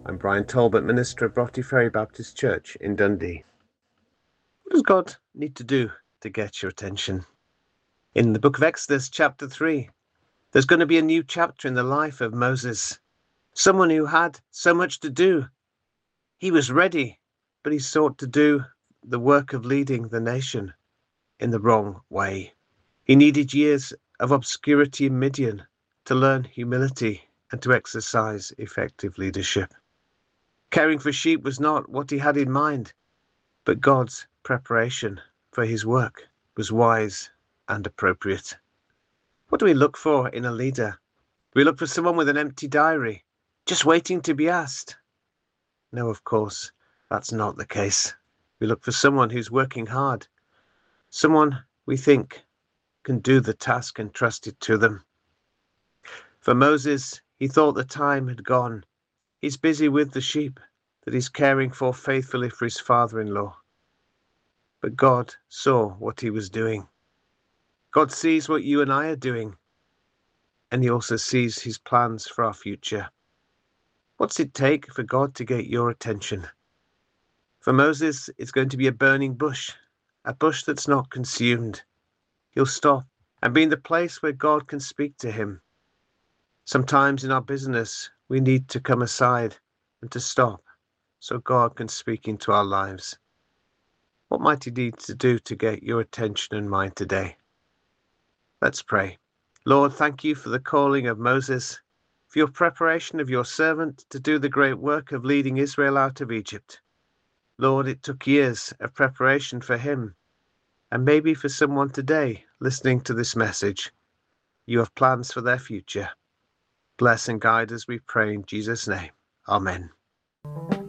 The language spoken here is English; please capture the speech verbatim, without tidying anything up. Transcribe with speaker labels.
Speaker 1: I'm Brian Talbot, minister of Broughty Ferry Baptist Church in Dundee. What does God need to do to get your attention? In the book of Exodus, chapter three, there's going to be a new chapter in the life of Moses, someone who had so much to do. He was ready, but he sought to do the work of leading the nation in the wrong way. He needed years of obscurity in Midian to learn humility and to exercise effective leadership. Caring for sheep was not what he had in mind, but God's preparation for his work was wise and appropriate. What do we look for in a leader? Do we look for someone with an empty diary, just waiting to be asked? No, of course, that's not the case. We look for someone who's working hard, someone we think can do the task entrusted to them. For Moses, he thought the time had gone. He's busy with the sheep that he's caring for faithfully for his father-in-law. But God saw what he was doing. God sees what you and I are doing, and he also sees his plans for our future. What's it take for God to get your attention? For Moses, it's going to be a burning bush, a bush that's not consumed. He'll stop and be in the place where God can speak to him. Sometimes in our business, we need to come aside and to stop so God can speak into our lives. What might he need to do to get your attention and mine today? Let's pray. Lord, thank you for the calling of Moses, for your preparation of your servant to do the great work of leading Israel out of Egypt. Lord, it took years of preparation for him, and maybe for someone today listening to this message, you have plans for their future. Bless and guide as we pray in Jesus' name. Amen.